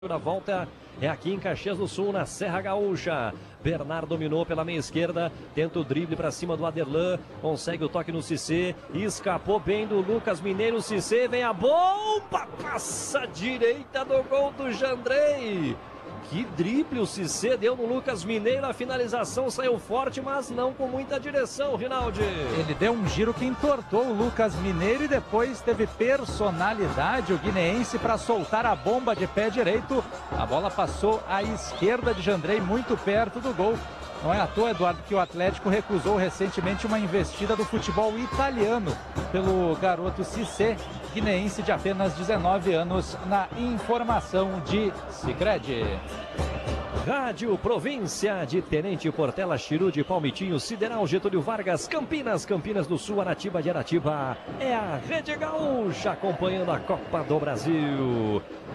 A volta é aqui em Caxias do Sul, na Serra Gaúcha. Bernard dominou pela meia esquerda, tenta o drible para cima do Aderlan, consegue o toque no Cissé, escapou bem do Lucas Mineiro. Cissé, vem a bomba, passa a direita do gol do Jandrei. Que drible o Cissé deu no Lucas Mineiro, a finalização saiu forte, mas não com muita direção, Rinaldi. Ele deu um giro que entortou o Lucas Mineiro e depois teve personalidade o guineense para soltar a bomba de pé direito. A bola passou à esquerda de Jandrei, muito perto do gol. Não é à toa, Eduardo, que o Atlético recusou recentemente uma investida do futebol italiano pelo garoto Cissé, guineense de apenas 19 anos, na informação de Sicredi. Rádio Província de Tenente Portela, Chiru de Palmitinho, Sideral Getúlio Vargas, Campinas, Campinas do Sul, Aratiba de Aratiba. É a Rede Gaúcha acompanhando a Copa do Brasil.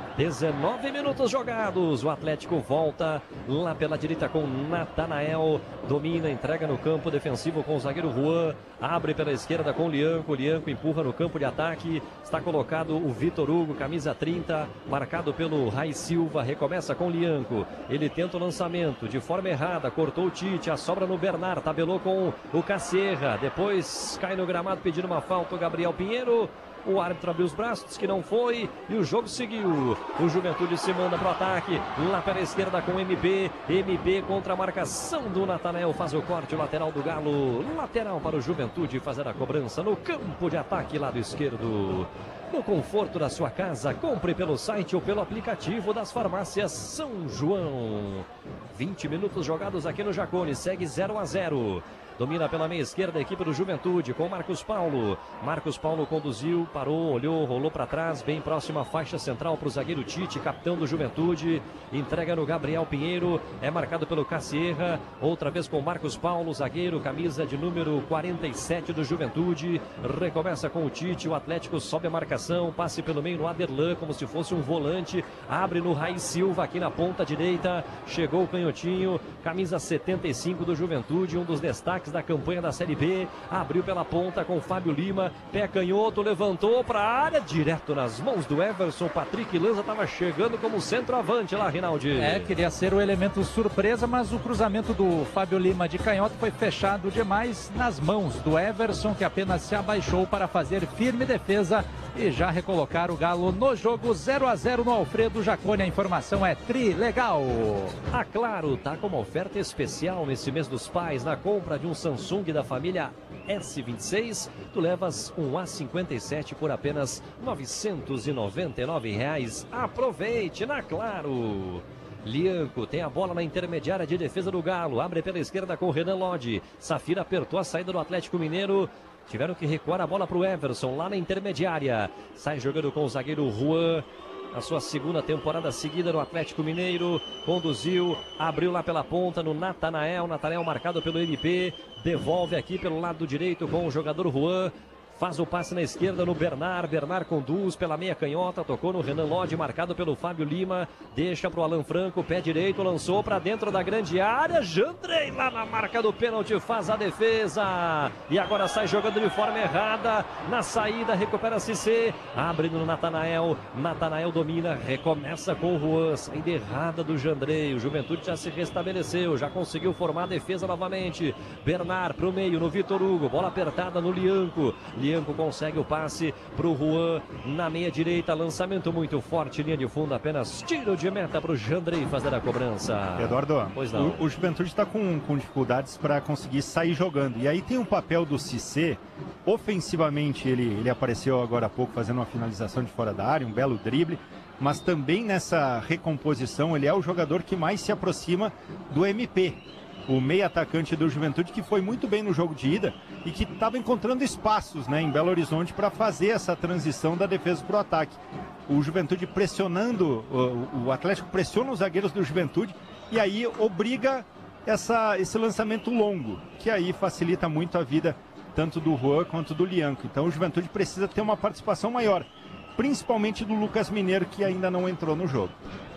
19 minutos jogados, o Atlético volta lá pela direita com Natanael, domina, entrega no campo defensivo com o zagueiro Juan, abre pela esquerda com o Lianco empurra no campo de ataque, está colocado o Vitor Hugo, camisa 30, marcado pelo Rai Silva, recomeça com o Lianco, ele tenta o lançamento de forma errada, cortou o Tite, a sobra no Bernard, tabelou com o Casserra, depois cai no gramado pedindo uma falta o Gabriel Pinheiro. O árbitro abriu os braços, que não foi, e o jogo seguiu. O Juventude se manda para o ataque, lá pela esquerda com o MB. MB contra a marcação do Natanael, faz o corte, o lateral do Galo. Lateral para o Juventude fazer a cobrança no campo de ataque, lado esquerdo. No conforto da sua casa, compre pelo site ou pelo aplicativo das farmácias São João. 20 minutos jogados aqui no Jacone, segue 0-0. Domina pela meia esquerda a equipe do Juventude com Marcos Paulo. Marcos Paulo conduziu, parou, olhou, rolou para trás, bem próxima à faixa central para o zagueiro Tite, capitão do Juventude. Entrega no Gabriel Pinheiro, é marcado pelo Casserra. Outra vez com Marcos Paulo, zagueiro, camisa de número 47 do Juventude. Recomeça com o Tite, o Atlético sobe a marcação, passe pelo meio no Aderlan, como se fosse um volante. Abre no Rai Silva aqui na ponta direita. Chegou o canhotinho, camisa 75 do Juventude, um dos destaques da campanha da Série B, abriu pela ponta com Fábio Lima, pé canhoto, levantou para a área, direto nas mãos do Everson. Patrick Lanza estava chegando como centroavante lá, Rinaldi. Queria ser o elemento surpresa, mas o cruzamento do Fábio Lima de canhoto foi fechado demais nas mãos do Everson, que apenas se abaixou para fazer firme defesa e já recolocar o Galo no jogo. 0-0 no Alfredo Jacone. A informação é trilegal. A Claro tá com uma oferta especial nesse mês dos pais. Na compra de um Samsung da família S26, tu levas um A57 por apenas R$ 999. Aproveite na Claro. Lianco tem a bola na intermediária de defesa do Galo, abre pela esquerda com o Renan Lodi. Safira apertou a saída do Atlético Mineiro. Tiveram que recuar a bola para o Everson lá na intermediária. Sai jogando com o zagueiro Juan. A sua segunda temporada seguida no Atlético Mineiro, conduziu, abriu lá pela ponta no Natanael, marcado pelo MP, devolve aqui pelo lado direito com o jogador Juan, faz o passe na esquerda no Bernard conduz pela meia canhota, tocou no Renan Lodi, marcado pelo Fábio Lima, deixa para o Alan Franco, pé direito, lançou para dentro da grande área, Jandrei lá na marca do pênalti, faz a defesa, e agora sai jogando de forma errada, na saída recupera Cissé, abre no Natanael domina, recomeça com o Juan, saída errada do Jandrei, o Juventude já se restabeleceu, já conseguiu formar a defesa novamente, Bernard para o meio no Vitor Hugo, bola apertada no Lianco consegue o passe para o Juan na meia direita, lançamento muito forte, linha de fundo, apenas tiro de meta para o Jandrei fazer a cobrança. Eduardo, pois não. O Juventude está com dificuldades para conseguir sair jogando, e aí tem o papel do Cissé. Ofensivamente ele apareceu agora há pouco fazendo uma finalização de fora da área, um belo drible, mas também nessa recomposição ele é o jogador que mais se aproxima do MP, o meio atacante do Juventude, que foi muito bem no jogo de ida e que estava encontrando espaços, né, em Belo Horizonte para fazer essa transição da defesa para o ataque. O Juventude pressionando, o Atlético pressiona os zagueiros do Juventude e aí obriga esse lançamento longo, que aí facilita muito a vida tanto do Juan quanto do Lianco. Então o Juventude precisa ter uma participação maior, principalmente do Lucas Mineiro, que ainda não entrou no jogo.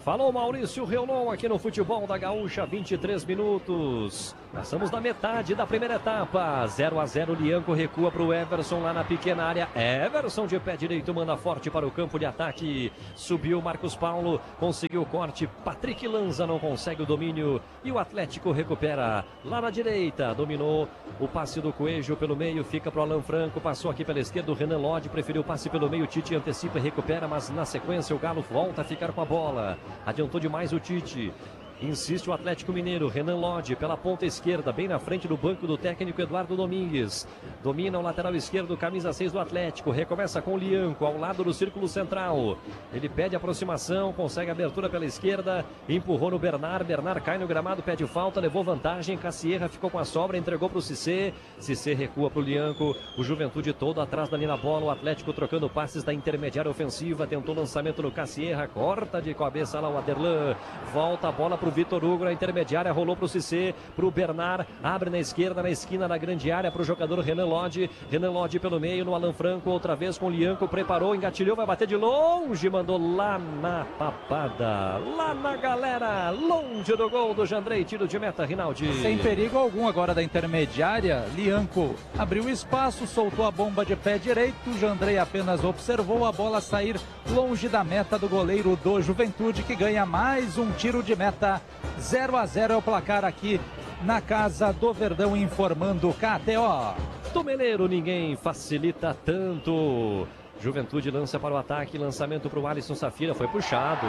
Falou Maurício Reolon aqui no Futebol da Gaúcha, 23 minutos. Passamos da metade da primeira etapa. 0-0, Lianco recua para o Everson lá na pequena área. Everson de pé direito manda forte para o campo de ataque. Subiu Marcos Paulo, conseguiu o corte. Patrick Lanza não consegue o domínio. E o Atlético recupera lá na direita. Dominou o passe do Coelho pelo meio, fica para o Alan Franco. Passou aqui pela esquerda o Renan Lodge, preferiu o passe pelo meio. Tite antecipa e recupera, mas na sequência o Galo volta a ficar com a bola. Adiantou demais o Tite. Insiste o Atlético Mineiro, Renan Lodge pela ponta esquerda, bem na frente do banco do técnico Eduardo Domingues. Domina o lateral esquerdo, camisa 6 do Atlético. Recomeça com o Lianco, ao lado do círculo central. Ele pede aproximação, consegue abertura pela esquerda. Empurrou no Bernard, Bernard cai no gramado, pede falta, levou vantagem. Cassierra ficou com a sobra, entregou para o Cissé. Cissé recua para o Lianco. O Juventude todo atrás da linha da bola. O Atlético trocando passes da intermediária ofensiva. Tentou lançamento no Cassierra, corta de cabeça lá o Aderlan. Volta a bola para o Vitor Hugo na intermediária, rolou para o Cissé, para o Bernard, abre na esquerda, na esquina da grande área para o jogador Renan Lodge. Renan Lodge pelo meio no Alan Franco, outra vez com o Lianco, preparou, engatilhou, vai bater de longe, mandou lá na papada, lá na galera, longe do gol do Jandrei, tiro de meta, Rinaldi. Sem perigo algum agora da intermediária, Lianco abriu espaço, soltou a bomba de pé direito, Jandrei apenas observou a bola sair longe da meta do goleiro do Juventude, que ganha mais um tiro de meta. 0-0 é o placar aqui na casa do Verdão, informando KTO. Do Meleiro ninguém facilita tanto. Juventude lança para o ataque, lançamento para o Alisson Safira, foi puxado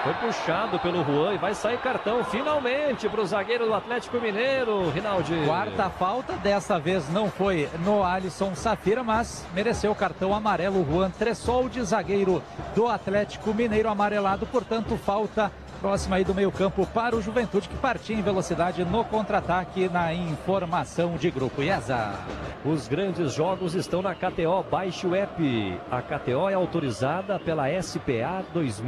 pelo Juan e vai sair cartão finalmente para o zagueiro do Atlético Mineiro, Rinaldi. Quarta falta, dessa vez não foi no Alisson Safira, mas mereceu o cartão amarelo. Juan Tressoldi, zagueiro do Atlético Mineiro, amarelado, portanto falta próxima aí do meio campo para o Juventude, que partia em velocidade no contra-ataque. Na informação de grupo IESA. Os grandes jogos estão na KTO, baixe o app. A KTO é autorizada pela SPA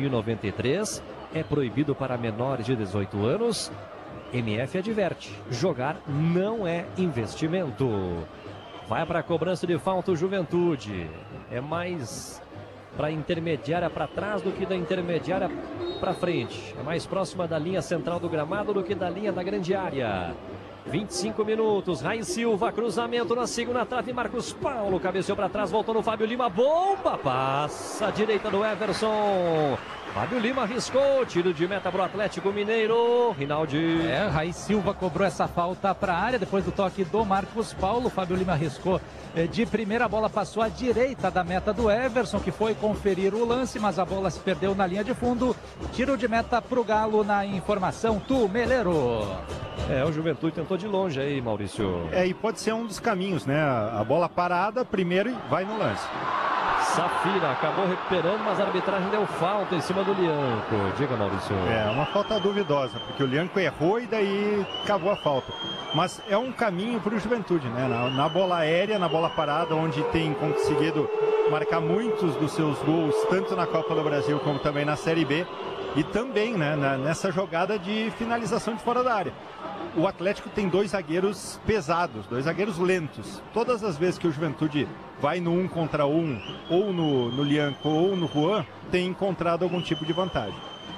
2093, é proibido para menores de 18 anos. MF adverte, jogar não é investimento. Vai para a cobrança de falta o Juventude. É mais para a intermediária para trás do que da intermediária para frente. É mais próxima da linha central do gramado do que da linha da grande área. 25 minutos, Raí Silva, cruzamento na segunda trave, Marcos Paulo cabeceou para trás, voltou no Fábio Lima, bomba, passa à direita do Everson. Fábio Lima arriscou, tiro de meta para o Atlético Mineiro, Rinaldi. Raí Silva cobrou essa falta para a área, depois do toque do Marcos Paulo. Fábio Lima arriscou de primeira, a bola passou à direita da meta do Everson, que foi conferir o lance, mas a bola se perdeu na linha de fundo. Tiro de meta para o Galo na informação, Meleiro. O Juventude tentou de longe aí, Maurício. E pode ser um dos caminhos, né? A bola parada primeiro e vai no lance. Safira acabou recuperando, mas a arbitragem deu falta em cima do Lianco. Diga, Maurício. Uma falta duvidosa, porque o Lianco errou e daí acabou a falta. Mas é um caminho para o Juventude, né? Na bola aérea, na bola parada, onde tem conseguido marcar muitos dos seus gols, tanto na Copa do Brasil como também na Série B. E também, né, nessa jogada de finalização de fora da área. O Atlético tem dois zagueiros pesados, dois zagueiros lentos. Todas as vezes que o Juventude vai no 1 contra 1, ou no Lianco ou no Juan, tem encontrado algum tipo de vantagem.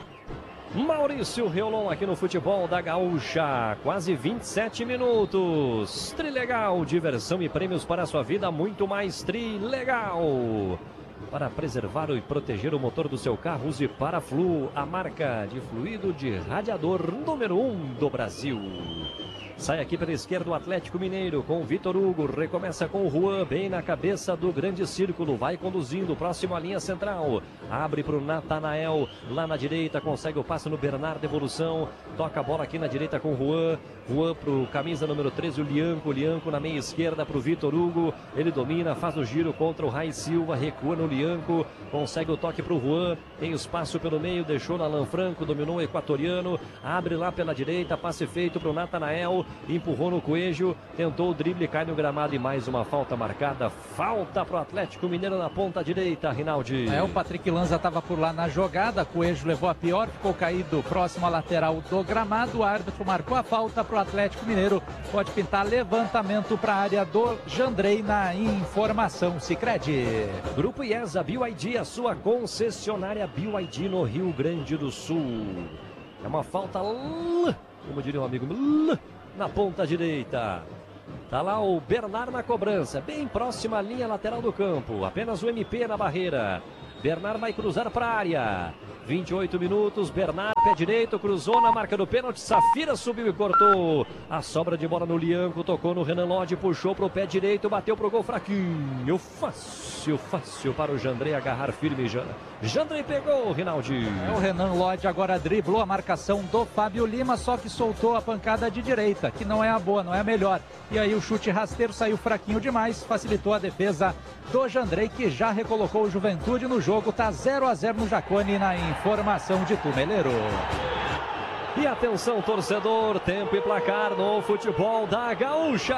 Maurício Reolon aqui no Futebol da Gaúcha, quase 27 minutos. Trilegal, diversão e prêmios para a sua vida, muito mais Trilegal. Para preservar e proteger o motor do seu carro, use Paraflu, a marca de fluido de radiador número 1 do Brasil. Sai aqui pela esquerda o Atlético Mineiro com o Vitor Hugo, recomeça com o Juan, bem na cabeça do grande círculo, vai conduzindo, próximo à linha central, abre para o Natanael, lá na direita, consegue o passe no Bernard, devolução, toca a bola aqui na direita com o Juan para o camisa número 13, o Lianco na meia esquerda para o Vitor Hugo, ele domina, faz o giro contra o Raí Silva, recua no Lianco, consegue o toque para o Juan, tem espaço pelo meio, deixou no Alan Franco, dominou o equatoriano, abre lá pela direita, passe feito para o Natanael, Coelho, empurrou no Coelho, tentou o drible, cai no gramado e mais uma falta marcada. Falta pro Atlético Mineiro na ponta direita, Rinaldi. O Patrick Lanza estava por lá na jogada, Coelho levou a pior, ficou caído próximo à lateral do gramado. O árbitro marcou a falta pro Atlético Mineiro. Pode pintar levantamento para a área do Jandrei na informação Sicredi. Grupo IESA BYD, a sua concessionária BYD no Rio Grande do Sul. É uma falta, como diria um amigo, na ponta direita. Tá lá o Bernard na cobrança, bem próxima à linha lateral do campo. Apenas o MP na barreira. Bernard vai cruzar para a área. 28 minutos, Bernard, pé direito, cruzou na marca do pênalti, Safira subiu e cortou. A sobra de bola no Lianco, tocou no Renan Lodge, puxou pro pé direito, bateu pro gol fraquinho. Fácil para o Jandrei agarrar firme. Jandrei pegou, Rinaldi. O Renan Lodge agora driblou a marcação do Fábio Lima, só que soltou a pancada de direita, que não é a boa, não é a melhor. E aí o chute rasteiro saiu fraquinho demais, facilitou a defesa do Jandrei, que já recolocou o Juventude no jogo. Tá 0-0 no Jacone na informação de Tumeleiro. E atenção, torcedor, tempo e placar no futebol da Gaúcha.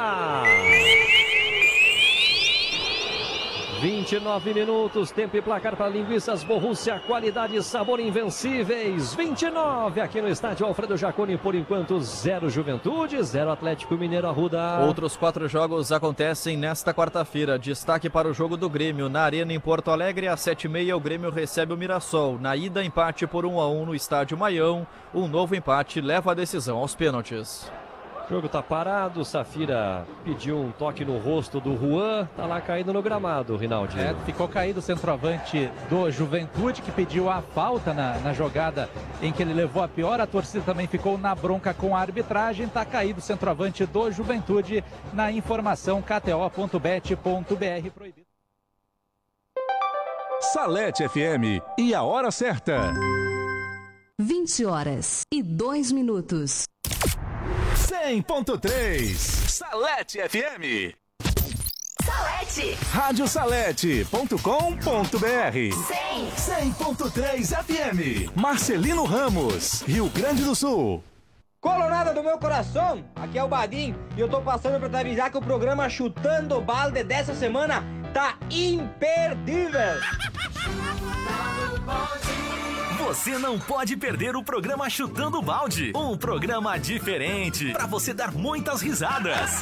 29 minutos, tempo e placar para Linguiças Borrússia, qualidade e sabor invencíveis. 29 aqui no estádio Alfredo Jaconi, por enquanto 0 Juventude, 0 Atlético Mineiro Arruda. Outros 4 jogos acontecem nesta quarta-feira. Destaque para o jogo do Grêmio na Arena em Porto Alegre. Às 7h30 o Grêmio recebe o Mirassol. Na ida, empate por 1-1 no estádio Maião. Um novo empate leva a decisão aos pênaltis. O jogo tá parado, Safira pediu um toque no rosto do Juan, tá lá caído no gramado, Rinaldi. Ficou caído o centroavante do Juventude, que pediu a falta na jogada em que ele levou a pior. A torcida também ficou na bronca com a arbitragem. Tá caído o centroavante do Juventude na informação kto.bet.br. Proibido. Salete FM e a hora certa. 20h02. 100.3 Salete FM. Salete. Radiosalete.com.br 100.3 FM. Marcelino Ramos, Rio Grande do Sul. Colorada do meu coração, aqui é o Badim e eu tô passando pra te avisar que o programa Chutando Balde dessa semana tá imperdível. Você não pode perder o programa Chutando Balde, um programa diferente para você dar muitas risadas.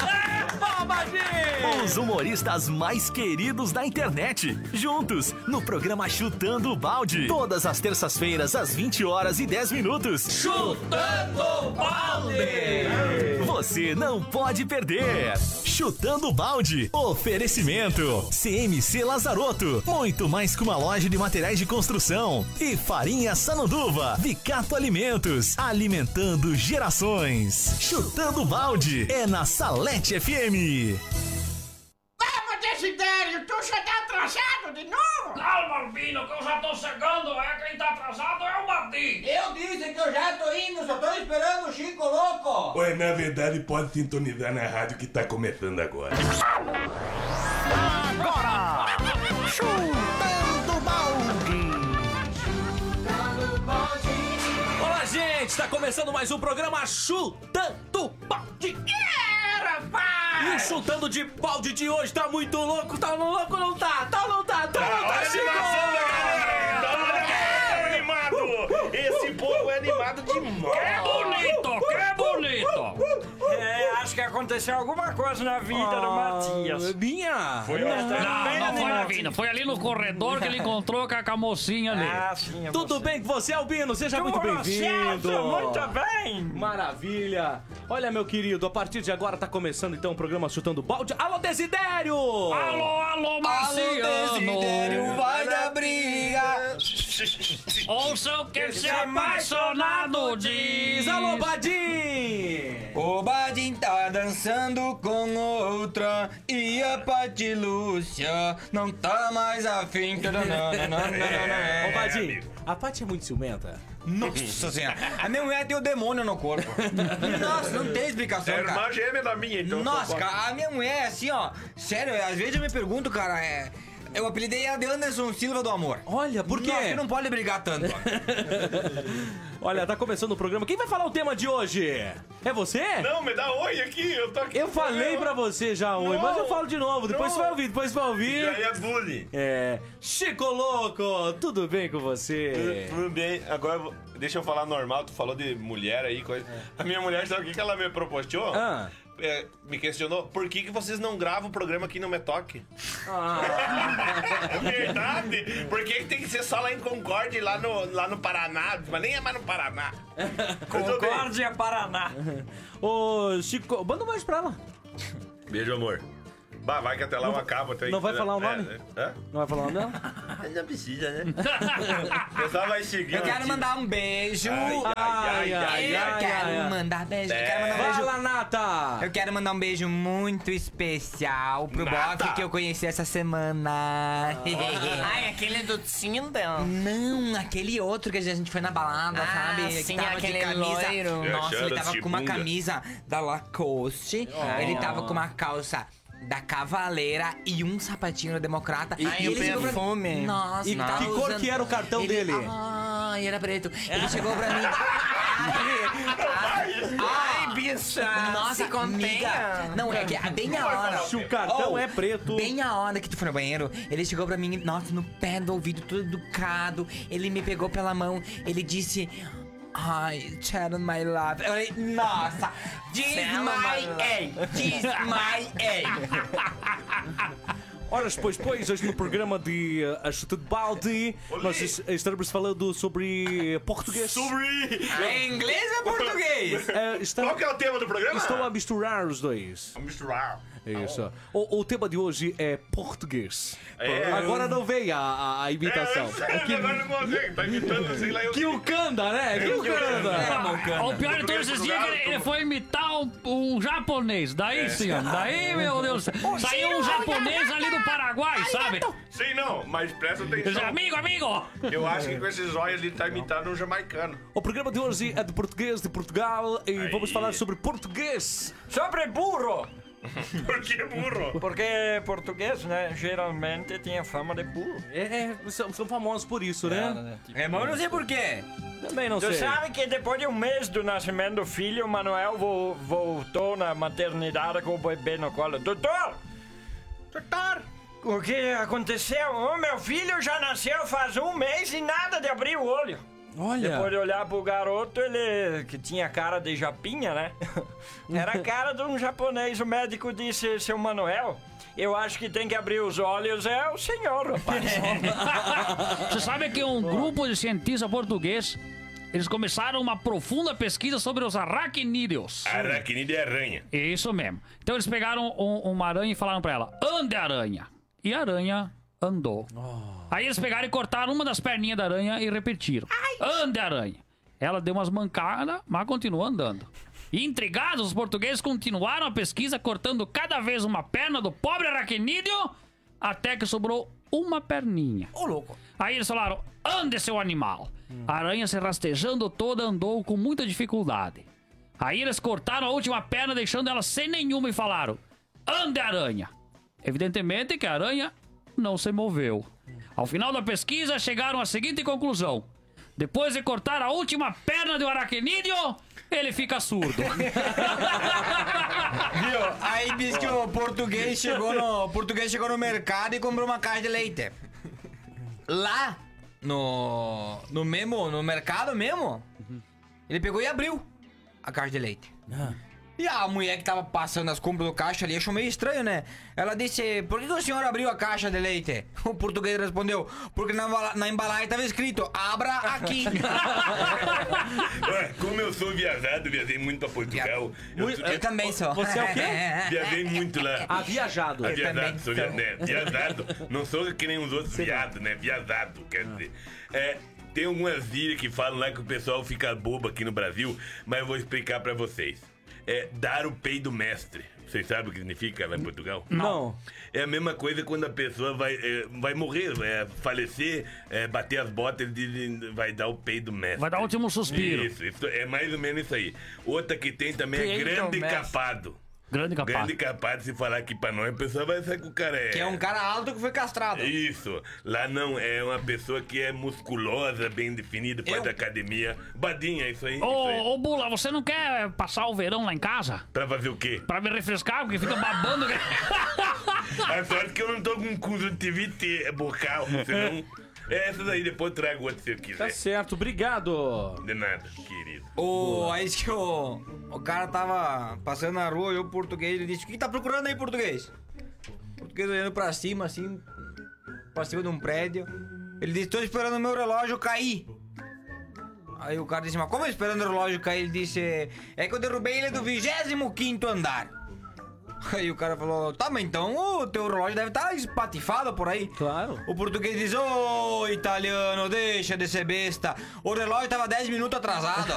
Os humoristas mais queridos da internet, juntos no programa Chutando Balde, todas as terças-feiras às 20h10. Chutando Balde! Você não pode perder. Chutando Balde, oferecimento CMC Lazarotto, muito mais que uma loja de materiais de construção, e Farinha Sananduva, Vicato Alimentos, alimentando gerações. Chutando Balde é na Salete FM. Vamos, Desidério, tu já tá atrasado de novo? Calma, Albino, que eu já tô chegando. Quem tá atrasado é o Badim. Eu disse que eu já tô indo, só tô esperando o Chico Louco. Ué, na verdade pode sintonizar na rádio que tá começando agora. Agora, Chutando Balde. Olá, gente, está começando mais um programa Chutando Balde. E o Chutando de Balde de hoje tá muito louco, tá louco, não tá? Tá, Chico! É animado! Esse povo é animado demais! Que bonito! Acho que aconteceu alguma coisa na vida do Matias. Minha? Foi Não foi na vida, foi ali no corredor que ele encontrou com a mocinha ali. Sim. Tudo bem com você, Albino? Seja muito bem-vindo! Muito bem! Maravilha! Olha, meu querido, a partir de agora tá começando então o programa Chutando Balde. Alô, Desidério! Alô, Marciano! Vai dar briga! Ouça o que esse apaixonado diz! Alô, Badim! O Badim tá dançando com outra e a Pati Lúcia não tá mais afim. Ô, Badim, a Paty é muito ciumenta? Nossa senhora, a minha mulher tem o demônio no corpo. Nossa, não tem explicação, É cara. irmã gêmea da minha, então. Nossa, cara, a minha mulher é assim, ó. Sério, às vezes eu me pergunto, cara, Eu apelidei ela de Anderson Silva do Amor. Olha, por quê? Não, porque não pode brigar tanto. Olha, tá começando o programa. Quem vai falar o tema de hoje? É você? Não, me dá oi aqui, eu tô aqui. Eu falei pra você já oi, mas eu falo de novo. Depois você vai ouvir, Já é bullying. Chico Louco, tudo bem com você? Tudo bem, agora deixa eu falar normal, tu falou de mulher aí, coisa. A minha mulher, sabe o que ela me propôs? Me questionou, por que vocês não gravam o programa aqui no Metoque? Verdade! Por que tem que ser só lá em Concórdia, lá no Paraná? Mas nem é mais no Paraná. Concórdia, Paraná. Ô, Chico, manda um beijo pra ela. Beijo, amor. Bah, vai que até lá eu acabo. Não vai falar o nome? Não vai falar o nome dela? Não precisa, né? O pessoal vai seguir. Eu quero mandar um beijo. Ai, Eu quero mandar beijo. Fala, Nata! Eu quero mandar um beijo muito especial pro Bob que eu conheci essa semana. Ai, aquele do Tinder? Não, aquele outro que a gente foi na balada, sabe? Sim, que tava aquele de camisa. loiro. Nossa, ele tava com uma camisa da Lacoste. Ele tava com uma calça da Cavaleira e um sapatinho da Democrata. E o perfume. Nossa, E que cor que era o cartão dele? Ai, era preto. Ele chegou pra mim. Ai, bicha. Nossa, amiga. Não, é que bem a hora. Se o cartão é preto. Bem a hora que tu foi no banheiro, ele chegou pra mim, nossa, no pé do ouvido, todo educado. Ele me pegou pela mão, ele disse... Ai, Sharon, my love. Eu falei, nossa, diz my A. Ora, pois, hoje no programa de A Chuta de Balde, nós estaremos falando sobre português. É inglês ou português? Qual que é o tema do programa? Estou a misturar os dois. Vamos misturar. Isso. O tema de hoje é português. Agora não vem a imitação. Agora não consegue, tá imitando, sei lá. Que o Kanda, né? Que o Kanda. O pior de todos esses dias é que ele foi imitar um japonês. Daí sim, ó. Daí, meu Deus. Saiu um japonês ali do Paraguai, sabe? Sim, não, mas presta atenção. Amigo! Eu acho que com esses olhos ele tá imitando um jamaicano. O programa de hoje é de português de Portugal e vamos falar sobre português. Sobre burro! Por que burro? Porque português, né, geralmente tinha fama de burro. São famosos por isso, né? É, mas eu não sei por quê. Também não Tu sei. sabe que depois de um mês do nascimento do filho, o Manuel voltou na maternidade com o bebê no colo. Doutor! O que aconteceu? O meu filho já nasceu faz um mês e nada de abrir o olho. Olha. Depois de olhar pro garoto, ele que tinha cara de japinha, né? Era a cara de um japonês. O médico disse, seu Manuel, eu acho que tem que abrir os olhos, é o senhor, rapaz. Você sabe que um grupo de cientistas portugueses, eles começaram uma profunda pesquisa sobre os aracnídeos. Aracnídeo é aranha. Isso mesmo. Então eles pegaram uma aranha e falaram pra ela, ande aranha. E a aranha andou. Aí eles pegaram e cortaram uma das perninhas da aranha e repetiram. Ande, aranha. Ela deu umas mancadas, mas continuou andando. E intrigados, os portugueses continuaram a pesquisa, cortando cada vez uma perna do pobre aracnídeo, até que sobrou uma perninha. Ô, louco. Aí eles falaram, ande, seu animal. A aranha, se rastejando toda, andou com muita dificuldade. Aí eles cortaram a última perna, deixando ela sem nenhuma, e falaram, ande, aranha. Evidentemente que a aranha não se moveu. Ao final da pesquisa, chegaram à seguinte conclusão. Depois de cortar a última perna do aracnídeo, ele fica surdo. Viu? Aí diz que o português chegou no mercado e comprou uma caixa de leite. Lá no mercado mesmo, ele pegou e abriu a caixa de leite. E a mulher que tava passando as compras do caixa ali achou meio estranho, né? Ela disse, por que o senhor abriu a caixa de leite? O português respondeu, porque na embalagem tava escrito, abra aqui. Ué, como eu sou viajado, viajei muito a Portugal. Eu também sou. Você é o quê? Viajei muito lá. Viajado. Viajado, sou viajado. Não sou que nem os outros viados, né? Viajado, quer dizer. Tem algumas gírias que falam lá que o pessoal fica bobo aqui no Brasil, mas eu vou explicar pra vocês. Dar o peido mestre. Vocês sabem o que significa lá em Portugal? Não. É a mesma coisa quando a pessoa vai morrer, falecer, bater as botas, vai dar o peido mestre. Vai dar o último suspiro. Isso, é mais ou menos isso aí. Outra que tem também é grande capado. Grande capaz. Grande capaz de se falar aqui pra nós, a pessoa vai sair com o cara. Que é um cara alto que foi castrado. Isso. Lá não, é uma pessoa que é musculosa, bem definida, faz academia. Badinha, isso aí. Ô, Bula, você não quer passar o verão lá em casa? Pra fazer o quê? Pra me refrescar, porque fica babando. A sorte que eu não tô com conjuntivite bucal, senão... Essa daí depois eu trago outro se eu quiser. Tá certo, obrigado. De nada, querido. Aí que o cara tava passando na rua e o português, ele disse: o que tá procurando aí, português? O português olhando pra cima, assim, pra cima de um prédio. Ele disse: tô esperando o meu relógio cair. Aí o cara disse: mas como esperando o relógio cair? Ele disse: é que eu derrubei ele do 25º andar. Aí o cara falou: tá, mas então o teu relógio deve estar espatifado por aí. Claro. O português diz: ô, italiano, deixa de ser besta. O relógio tava 10 minutos atrasado.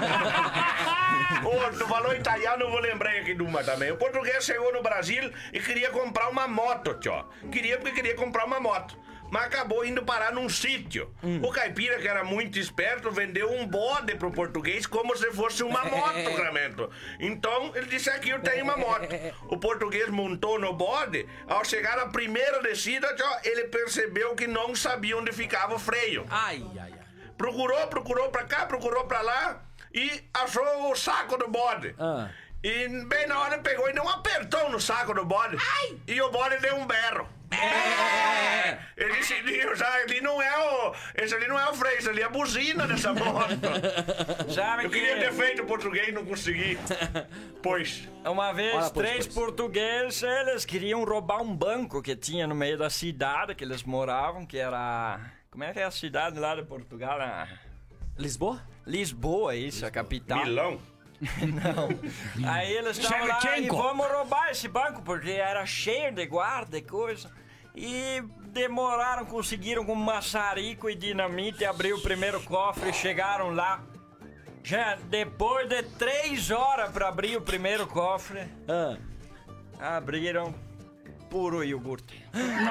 Ô, tu falou italiano, eu vou lembrar aqui de uma também. O português chegou no Brasil e queria comprar uma moto, tio. Queria comprar uma moto. Mas acabou indo parar num sítio. O caipira, que era muito esperto, vendeu um bode pro português como se fosse uma moto, Cramento. Então, ele disse: aqui eu tenho uma moto. O português montou no bode. Ao chegar na primeira descida, ele percebeu que não sabia onde ficava o freio. Ai. Procurou pra cá, procurou pra lá e achou o saco do bode. E bem na hora pegou e deu um apertão no saco do bode. E o bode deu um berro. Ele disse: esse ali não é o freio, esse ali é a buzina dessa moto. Eu queria ter feito português e não consegui. Pois. Uma vez, três portugueses, eles queriam roubar um banco que tinha no meio da cidade que eles moravam, que era... Como é que é a cidade lá de Portugal? Lisboa? Lisboa, isso, a capital. Milão? Não. Aí eles estavam lá e vamos roubar esse banco, porque era cheio de guarda e coisa. E demoraram, conseguiram com maçarico e dinamite abrir o primeiro cofre e chegaram lá. Já depois de 3 horas pra abrir o primeiro cofre, abriram puro iogurte.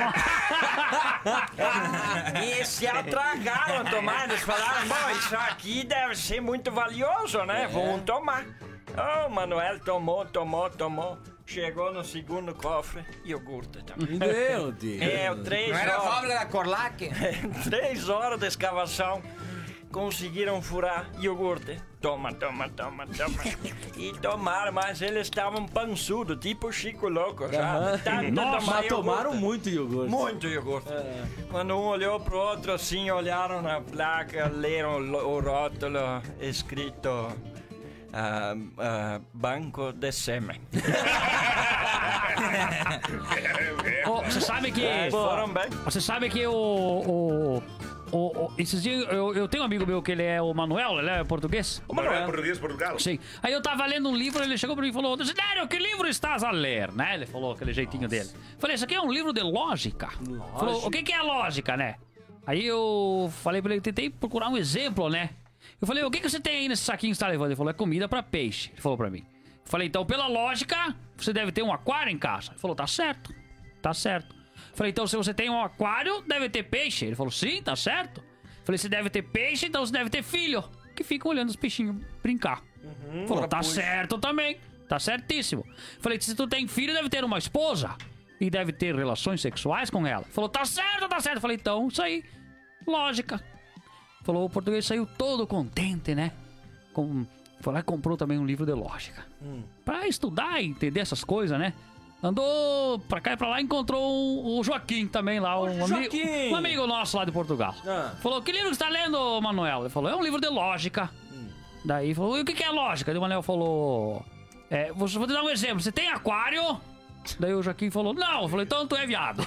E se atragaram a tomar. Eles falaram: bom, isso aqui deve ser muito valioso, né? Vamos tomar. Oh, Manuel tomou. Chegou no segundo cofre, iogurte também. Meu Deus. 3 Não horas. era a fábrica da Corlac? 3 horas de escavação. Conseguiram furar iogurte. Toma. E tomaram, mas eles estavam pançudos, tipo Chico Louco, sabe? Nossa, tomaram muito iogurte. Muito iogurte. Quando um olhou pro outro assim, olharam na placa, leram o rótulo escrito banco de sêmen. Você sabe que... Foram bem. Você sabe que esses dias eu tenho um amigo meu que ele é o Manuel, ele é português. O Manuel é português, Portugal? Sim. Aí eu tava lendo um livro, ele chegou pra mim e falou: Desidério, que livro estás a ler? Né? Ele falou aquele jeitinho dele. Falei: isso aqui é um livro de lógica. Falou: o que é lógica, né? Aí eu falei pra ele, tentei procurar um exemplo, né? Eu falei: o que você tem aí nesse saquinho que você tá levando? Ele falou: é comida pra peixe. Ele falou pra mim. Eu falei: então, pela lógica, você deve ter um aquário em casa. Ele falou: tá certo. Falei: então, se você tem um aquário, deve ter peixe. Ele falou: sim, tá certo. Falei: se deve ter peixe, então você deve ter filho, que ficam olhando os peixinhos brincar. Falou: tá certo também. Tá certíssimo. Falei: se tu tem filho, deve ter uma esposa e deve ter relações sexuais com ela. Falou: tá certo. Falei: então, isso aí, lógica. Falou: o português saiu todo contente, né? Foi lá e comprou também um livro de lógica. Pra estudar e entender essas coisas, né? Andou pra cá e pra lá e encontrou o Joaquim também lá, um amigo nosso lá de Portugal. Falou: que livro que você tá lendo, Manuel? Ele falou: é um livro de lógica. Daí falou: e o que é lógica? Daí o Manuel falou: vou te dar um exemplo, você tem aquário? Daí o Joaquim falou: não. Eu falei: então tu é viado.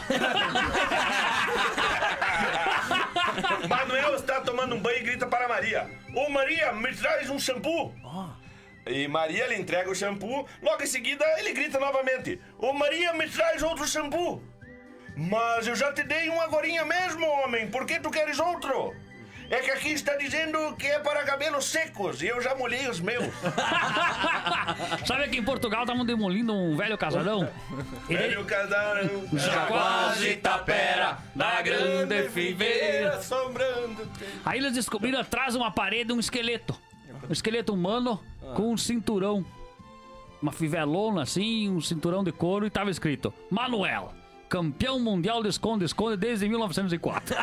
Manuel está tomando um banho e grita para Maria: ô Maria, me traz um shampoo. E Maria lhe entrega o shampoo. Logo em seguida ele grita novamente: ô Maria, me traz outro shampoo. Mas eu já te dei um agorinha mesmo, homem. Por que tu queres outro? É que aqui está dizendo que é para cabelos secos e eu já molhei os meus. Sabe que em Portugal estavam demolindo um velho casarão? Velho casarão, já quase tapera, na grande fiveira assombrando. Aí eles descobriram atrás de uma parede um esqueleto humano com um cinturão. uma fivelona assim, um cinturão de couro e tava escrito: Manuel, campeão mundial de esconde-esconde desde 1904.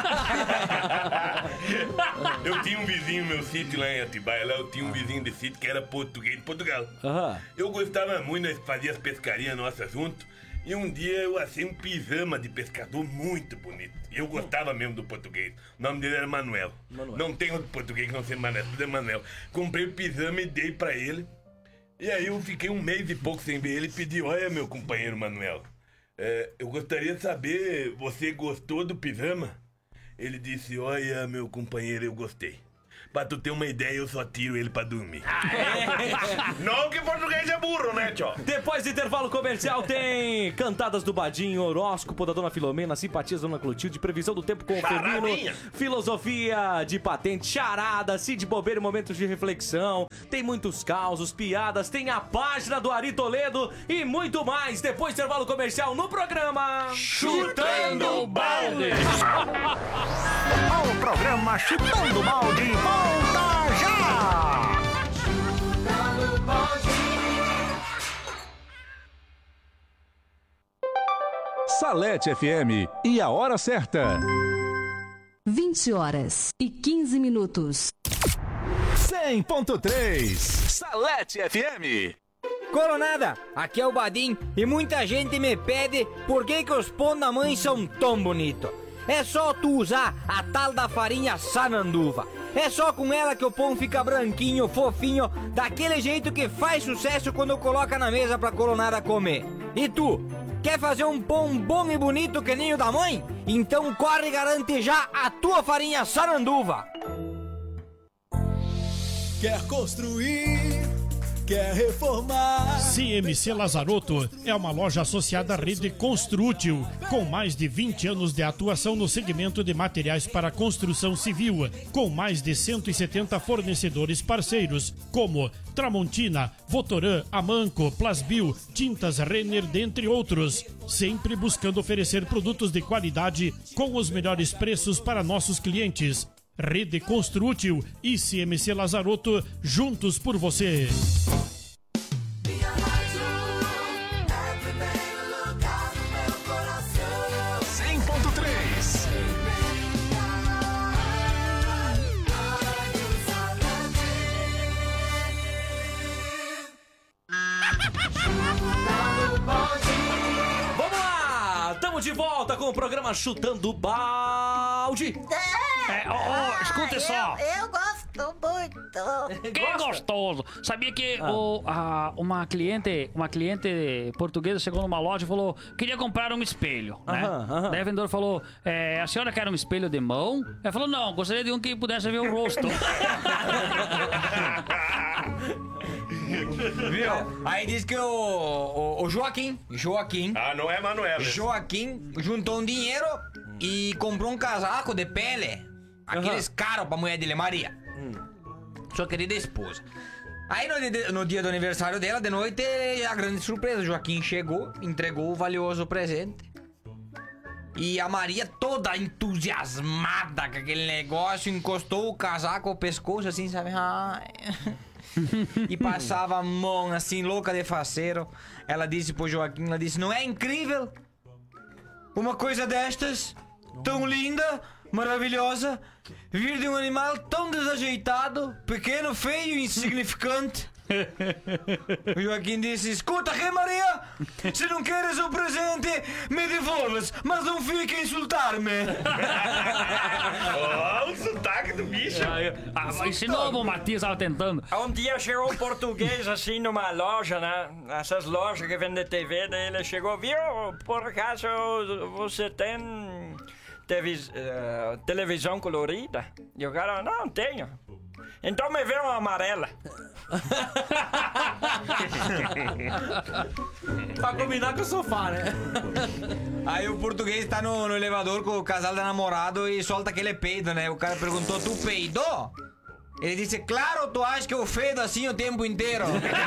Eu tinha um vizinho no meu sítio lá em Atibaia, lá eu tinha um vizinho de sítio que era português de Portugal. Eu gostava muito, nós fazíamos as pescarias nossas junto, e um dia eu assei um pijama de pescador muito bonito. E eu gostava mesmo do português. O nome dele era Manuel. Não tem outro português que não seja Manuel, tudo é Manuel. Comprei o pijama e dei pra ele. E aí eu fiquei um mês e pouco sem ver ele e pedi: olha, meu companheiro Manuel, eu gostaria de saber, você gostou do pijama? Ele disse: olha, meu companheiro, eu gostei. Pra tu ter uma ideia, eu só tiro ele pra dormir. Não que português é burro, né, tio? Depois do intervalo comercial tem cantadas do Badinho, horóscopo da Dona Filomena, simpatias da Dona Clotilde, previsão do tempo com o Firmino, filosofia de patente, charada, Cid Bobeira, momentos de reflexão, tem muitos causos, piadas, tem a página do Ari Toledo e muito mais depois do intervalo comercial no programa Chutando Balde. O programa Chutando Balde volta já! Salete FM e a hora certa. 20 horas e 15 minutos. 100.3 Salete FM. Coronada, aqui é o Badim e muita gente me pede por que os pão da mãe são tão bonitos. É só tu usar a tal da farinha Sananduva. É só com ela que o pão fica branquinho, fofinho, daquele jeito que faz sucesso quando coloca na mesa pra coronada comer. E tu, quer fazer um pão bom e bonito que nem o da mãe? Então corre e garante já a tua farinha Sananduva. Quer construir? Quer reformar? CMC Lazarotto é uma loja associada à rede Construtil, com mais de 20 anos de atuação no segmento de materiais para construção civil, com mais de 170 fornecedores parceiros, como Tramontina, Votoran, Amanco, Plasbil, Tintas Renner, dentre outros. Sempre buscando oferecer produtos de qualidade com os melhores preços para nossos clientes. Rede Construtil e CMC Lazarotto, juntos por você. Vamos lá! Estamos de volta com o programa Chutando Balde. Escuta só. Eu gosto muito. Que gostoso! Sabia que uma cliente portuguesa chegou numa loja e falou: queria comprar um espelho, né? Daí a vendedora falou: a senhora quer um espelho de mão? Ela falou: não, gostaria de um que pudesse ver o rosto. Viu? Aí diz que o Joaquim. Ah, não é Manuel. Joaquim juntou um dinheiro e comprou um casaco de pele. Aqueles caros pra mulher dele, Maria. Sua querida esposa. Aí no dia do aniversário dela, de noite, a grande surpresa. O Joaquim chegou, entregou o valioso presente. E a Maria, toda entusiasmada com aquele negócio, encostou o casaco ao pescoço, assim, sabe? E passava a mão, assim, louca de faceiro. Ela disse pro Joaquim, ela disse: não é incrível? Uma coisa destas, tão linda, maravilhosa, vir de um animal tão desajeitado, pequeno, feio e insignificante. O Joaquim disse: escuta aqui, Maria, se não queres o presente, me devolves, mas não fique a insultar-me. O sotaque do bicho. Ensinou o Matias, estava tentando. Um dia chegou um português assim numa loja, né? Essas lojas que vendem TV, daí ele chegou: viu, por acaso você tem televisão colorida? E o cara: não tenho. Então me vê uma amarela. Pra combinar com o sofá, né? Aí o português tá no elevador com o casal da namorado e solta aquele peido, né? O cara perguntou: tu peidou? Ele disse: claro, tu acha que eu feido assim o tempo inteiro?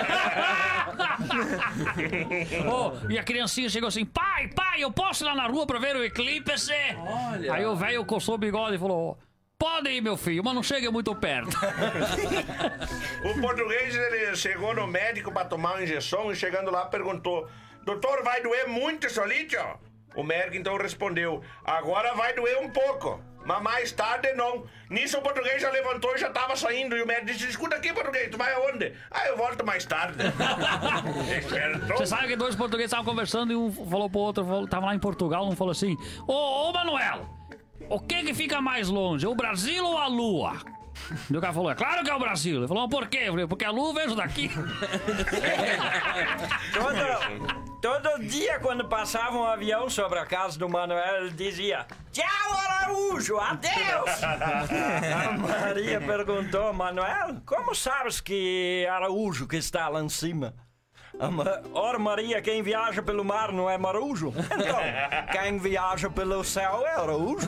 E a criancinha chegou assim: pai, eu posso ir lá na rua pra ver o eclipse? Olha. Aí o velho coçou o bigode e falou: Pode ir, meu filho, mas não chegue muito perto. O português, ele chegou no médico pra tomar uma injeção e chegando lá perguntou: doutor, vai doer muito isso ali, tio? O médico então respondeu: agora vai doer um pouco, mas mais tarde não. Nisso o português já levantou e já tava saindo. E o médico disse: escuta aqui, português, tu vai aonde? Ah, eu volto mais tarde. Você sabe que dois portugueses estavam conversando e um falou pro outro, tava lá em Portugal, um falou assim: Ô Manuel, o que fica mais longe, o Brasil ou a Lua? E o cara falou: é claro que é o Brasil. Ele falou: por quê? Eu falei: porque a Lua eu vejo daqui. Todo dia, quando passava um avião sobre a casa do Manuel, ele dizia: tchau, Araújo, adeus! A Maria perguntou: Manuel, como sabes que Araújo que está lá em cima? Ora, Maria, quem viaja pelo mar não é marujo? Então, quem viaja pelo céu é Araújo.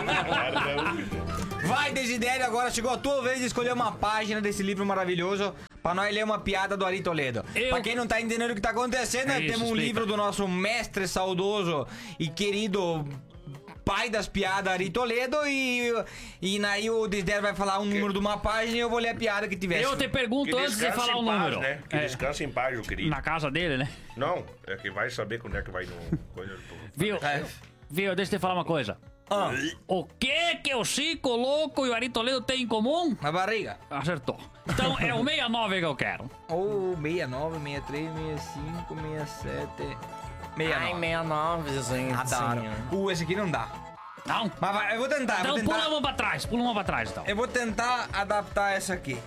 Vai, Desidério, agora chegou a tua vez de escolher uma página desse livro maravilhoso pra nós ler uma piada do Ari Toledo. Pra quem não tá entendendo o que tá acontecendo, temos um livro do nosso mestre saudoso e querido pai das piadas, Ari Toledo, e aí o Desidério vai falar um número de uma página e eu vou ler a piada que tiver. Eu te pergunto antes de falar o número. Né? Que descansa em paz, o querido. Na casa dele, né? Não, é que vai saber quando é que vai no... Viu? Deixa eu te falar uma coisa. O que o Chico Louco e o Ari Toledo têm em comum? A barriga. Acertou. Então é o 69 que eu quero. Ou 69, 63, 65, 67... 69. Ai, 69, gente. Adoro. Esse aqui não dá. Não? Mas vai, eu vou tentar. Então pula uma pra trás, então. Eu vou tentar adaptar essa aqui.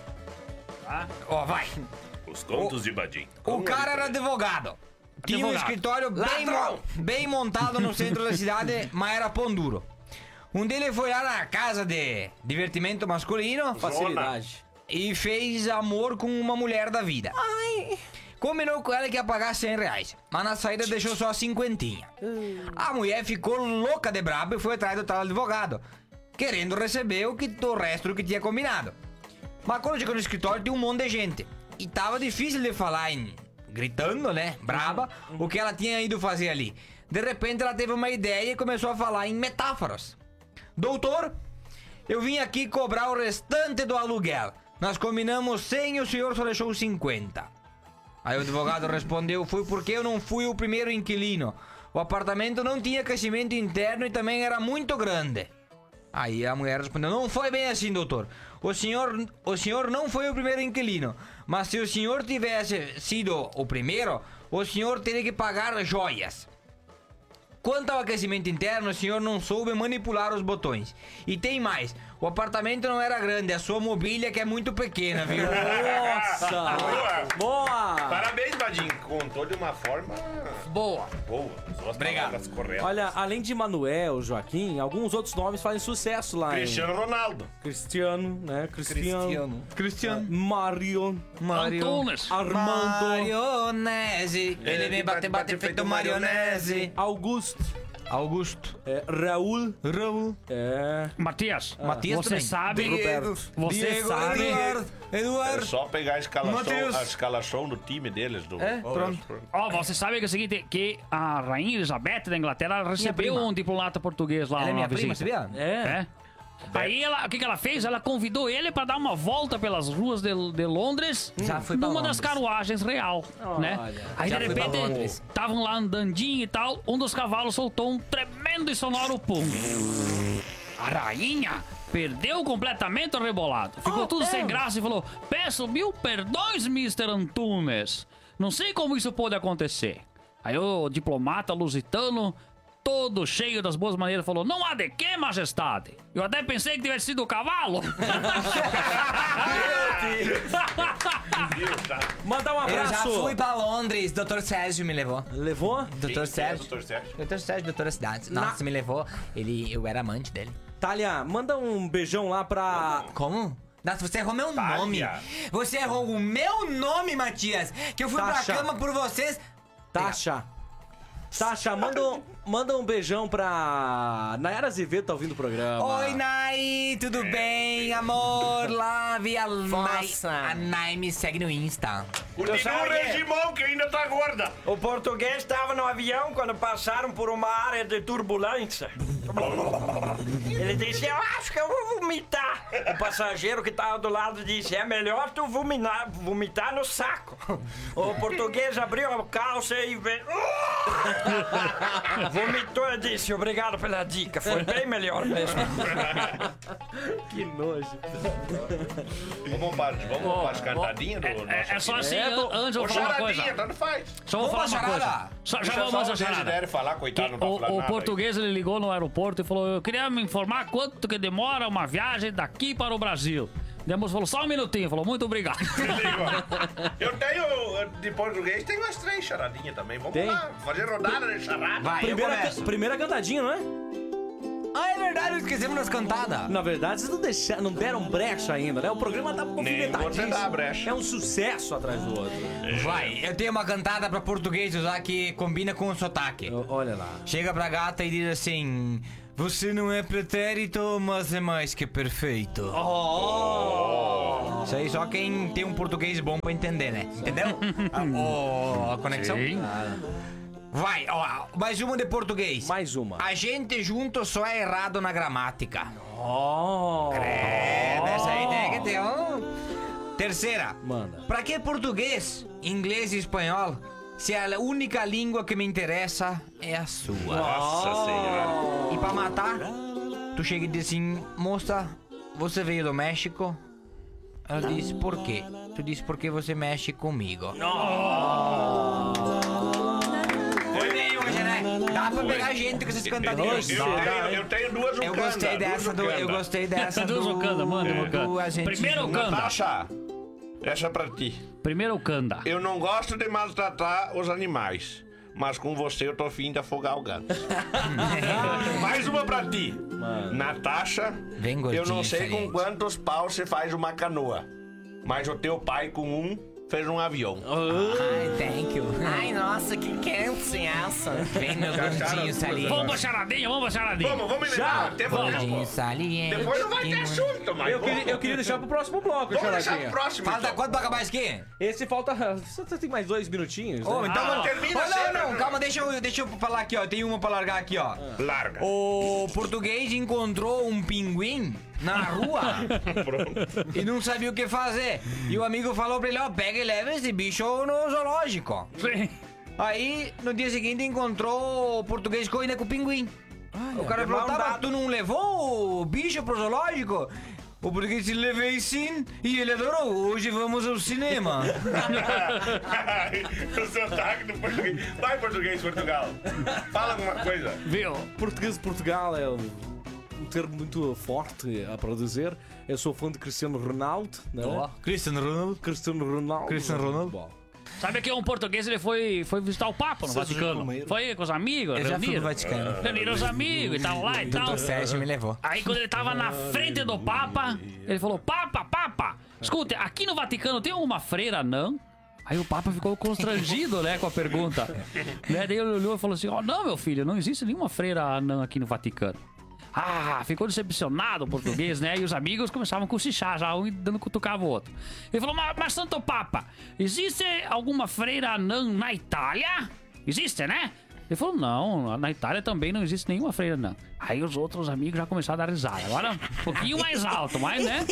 Ó, vai. Os contos de Badim. O cara era advogado. Tinha um escritório bem montado no centro da cidade, mas era pão duro. Um dele foi lá na casa de divertimento masculino. Facilidade. E fez amor com uma mulher da vida. Ai... Combinou com ela que ia pagar R$100, mas na saída deixou só 50. A mulher ficou louca de brabo e foi atrás do tal advogado, querendo receber o resto do que tinha combinado. Mas quando chegou no escritório tinha um monte de gente e tava difícil de falar gritando, né, braba, o que ela tinha ido fazer ali. De repente ela teve uma ideia e começou a falar em metáforas. Doutor, eu vim aqui cobrar o restante do aluguel. Nós combinamos 100 e o senhor só deixou 50. Aí o advogado respondeu: foi porque eu não fui o primeiro inquilino. O apartamento não tinha aquecimento interno e também era muito grande. Aí a mulher respondeu: não foi bem assim, doutor. O senhor não foi o primeiro inquilino. Mas se o senhor tivesse sido o primeiro, o senhor teria que pagar joias. Quanto ao aquecimento interno, o senhor não soube manipular os botões. E tem mais, o apartamento não era grande, a sua mobília que é muito pequena, viu? Nossa! Boa! Parabéns, Badim. Contou de uma forma... Boa. Usou as palavras corretas. Olha, além de Manuel, Joaquim, alguns outros nomes fazem sucesso lá Cristiano Ronaldo. Cristiano, né? Cristiano. Mario. Antunes. Armando. Marionese. Ele me bate feito marionese. Augusto. Raul. Matias. Matias você também. sabe. Diego, sabe. Eduardo. É só pegar a escalação do time deles. Pronto. Você sabe que é o seguinte, que a rainha Elizabeth da Inglaterra recebeu um diplomata português lá. Ela é minha visita. prima, sabia? É. Aí o que ela fez? Ela convidou ele pra dar uma volta pelas ruas de Londres. Já foi pra numa Londres. das carruagens real, né? Aí de repente estavam lá andandinho e tal. Um dos cavalos soltou um tremendo e sonoro pum. A rainha perdeu completamente o rebolado. Ficou tudo sem graça e falou: peço 1000 perdões, Mr. Antunes. Não sei como isso pode acontecer. Aí o diplomata lusitano, todo cheio das boas maneiras, falou: não há de quê, majestade. Eu até pensei que tivesse sido o cavalo. Mandar um abraço. Eu já fui pra Londres, Dr. Sérgio me levou. Levou? Dr. Sérgio. Dr. Sérgio, doutora cidade. Nossa, me levou. Eu era amante dele. Thalia, manda um beijão lá pra... Como? Nossa, você errou meu nome. Você errou o meu nome, Matias. Que eu fui pra cama por vocês. Tasha, manda um beijão pra Nayara Azevedo, tá ouvindo o programa. Oi, Nay, tudo bem, amor? Lave a Nay. A Nay me segue no Insta. Continua o Regimão, que ainda tá gorda. O português estava no avião quando passaram por uma área de turbulência. Ele disse, eu acho que eu vou vomitar. O passageiro que tava do lado disse, é melhor tu vomitar no saco. O português abriu a calça e veio... vomitou e disse, obrigado pela dica, foi bem melhor mesmo. Que nojo. Vamos para as cantadinhas do nosso... É só assim, antes eu vou falar uma coisa. Tanto faz. Só vou falar uma coisa. Já vamos a charada. Falar, coitado, não tá falando O nada português, ele ligou no aeroporto e falou, eu queria me informar quanto que demora uma viagem daqui para o Brasil. Demos falou, só um minutinho. Falou, muito obrigado. Eu tenho, de português, tem umas 3 charadinhas também. Vamos lá, fazer rodada de charada. Vai, Primeira cantadinha, não é? Ah, é verdade, esquecemos das cantadas. Na verdade, vocês não deram brecha ainda, né? O programa tá movimentadíssimo. você dá brecha. É um sucesso atrás do outro. Vai, eu tenho uma cantada pra português usar que combina com o sotaque. Olha lá. Chega pra gata e diz assim... Você não é pretérito, mas é mais que perfeito. Isso aí só quem tem um português bom pra entender, né? Entendeu? A conexão? Sim. Vai, ó, mais uma de português. Mais uma. A gente junto só é errado na gramática. Essa aí tem que ter um... Terceira. Manda. Pra que português, inglês e espanhol se a única língua que me interessa é a sua? Nossa Senhora. E pra matar, tu chega e diz assim, moça, você veio do México? Ela disse, por quê? Tu disse, porque você mexe comigo. Foi bem hoje, né? Dá pra pegar gente com esses cantadinhos. Eu tenho duas ucandas. Eu gostei dessa Duas ucandas, manda, Primeiro ucanda. Natasha, essa é pra ti. Primeiro ucanda. Eu não gosto de maltratar os animais, mas com você eu tô afim de afogar o gato. Mais uma pra ti. Natasha, eu não sei com quantos paus você faz uma canoa, mas o teu pai com um fez um avião. Ai, thank you. Ai, nossa, que quente essa. Vem, meus gordinhos salientes. Vamos pra charadinha. Vamos eliminar. Gordinhos salientes. Depois não vai ter assunto, mas... Eu queria deixar pro próximo bloco, Vamos deixar charadinha. pro próximo, Falta então. quanto pra acabar isso aqui? Esse falta... Você tem mais 2 minutinhos, né? Então termina não, calma, deixa eu falar aqui, ó. Tem uma pra largar aqui, ó. Larga. O português encontrou um pinguim na rua e não sabia o que fazer. E o amigo falou pra ele, ó, pega e leva esse bicho no zoológico. Sim. Aí, no dia seguinte, encontrou o português correndo com o pinguim. O cara falou, tá, tu não levou o bicho pro zoológico? O português disse, levei sim, e ele adorou. Hoje vamos ao cinema. O sotaque do português. Vai, português, Portugal. Fala alguma coisa. Viu? Português de Portugal é um termo muito forte a produzir. Eu sou fã de Cristiano Ronaldo, né? Cristiano Ronaldo. Bom. Sabe que um português, ele foi visitar o Papa no Vaticano. Foi com os amigos, Eu já fui reuniram. no Vaticano. Reuniram os amigos e tal lá e tal. Doutor Sérgio me levou. Aí quando ele tava na frente do Papa, ele falou, Papa, escuta, aqui no Vaticano tem alguma freira anã? Aí o Papa ficou constrangido, né, com a pergunta. Né? Daí ele olhou e falou assim, não, meu filho, não existe nenhuma freira anã aqui no Vaticano. Ficou decepcionado o português, né? E os amigos começavam a cochichar, já um dando cutucava o outro. Ele falou, mas Santo Papa, existe alguma freira anã na Itália? Existe, né? Ele falou, não, na Itália também não existe nenhuma freira anã. Aí os outros amigos já começaram a dar risada. Agora, um pouquinho mais alto, mas, né?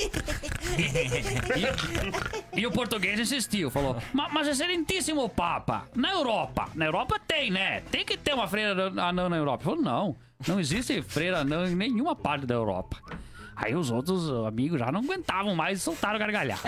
E o português insistiu, falou, mas excelentíssimo Papa, na Europa tem, né? Tem que ter uma freira anã na Europa. Ele falou, não existe freira anã em nenhuma parte da Europa. Aí os outros amigos já não aguentavam mais e soltaram gargalhada.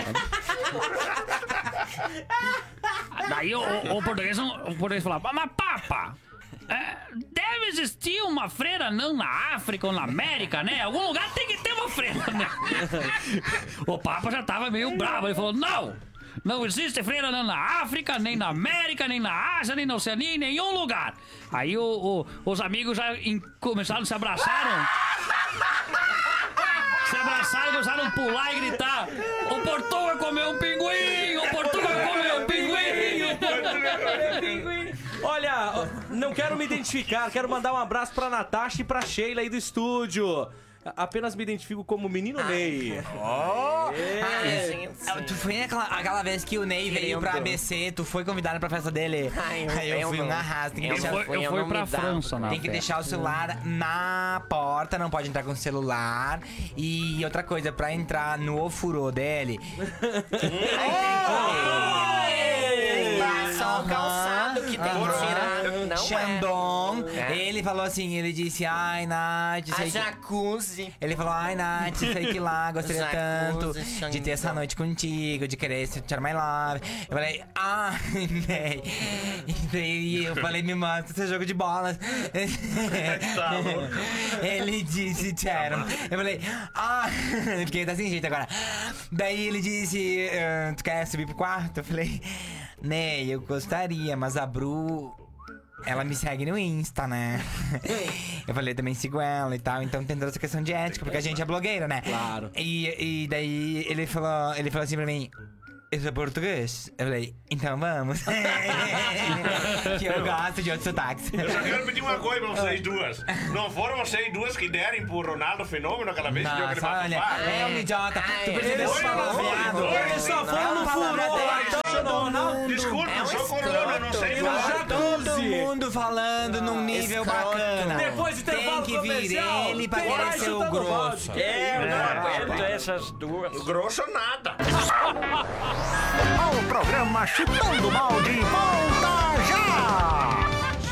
Daí o português falou, mas Papa, deve existir uma freira anã na África ou na América, né? Algum lugar tem que ter uma freira anã. O Papa já tava meio bravo, ele falou, não existe freira anã na África, nem na América, nem na Ásia, nem na Oceania, em nenhum lugar. Aí os amigos já começaram a se abraçaram. Se abraçaram e começaram a pular e gritar, o Portuga comeu um pinguim, o Portuga comeu um pinguim, o Portuga comeu um pinguim. Olha, não quero me identificar, quero mandar um abraço pra Natasha e pra Sheila aí do estúdio. apenas me identifico como menino Ney. Tu foi aquela vez que o Ney veio pra ABC, tu foi convidado pra festa dele? Aí eu fui um arraso. Eu fui pra França, Tem que deixar o celular na porta, não pode entrar com o celular. E outra coisa, pra entrar no ofurô dele... Só o calçado que tem que tirar. Não Xandão. Ele falou assim, ele disse, ai, Nath... A jacuzzi. Ele falou, ai, Nath, sei que lá, gostaria tanto de ter essa noite contigo, de querer sentir my love. Eu falei, ai, Ney. E daí eu falei, me manda seu jogo de bolas. Ele disse, Sharon. Eu falei, porque tá sem jeito agora. Daí ele disse, tu quer subir pro quarto? Eu falei, Ney, eu gostaria, mas a Bru... Ela me segue no Insta, né? Eu falei, eu também sigo ela e tal. Então tem toda essa questão de ética, porque a gente é blogueira, né? Claro. E daí ele falou assim pra mim... Eu sou português. Eu falei, então vamos. Que eu gosto de outros sotaques. Eu só quero pedir uma coisa pra vocês duas. Não foram vocês duas que derem pro Ronaldo Fenômeno aquela vez que deu aquele bafafá? É um idiota. Tu percebeu o palavreado? Ele só foi no furor. Desculpa, eu sou corona, não sei falar. Todo mundo falando num nível bacana. Depois de intervalo tem que vir comercial, ele pra querer ser o grosso. Eu não aguento essas duas. Grosso nada. O programa Chutando Balde volta já!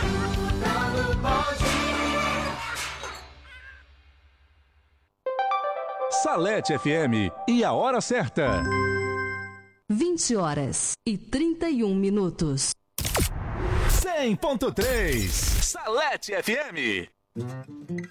Salete FM e a hora certa. 20 horas e 31 minutos. 100.3 Salete FM.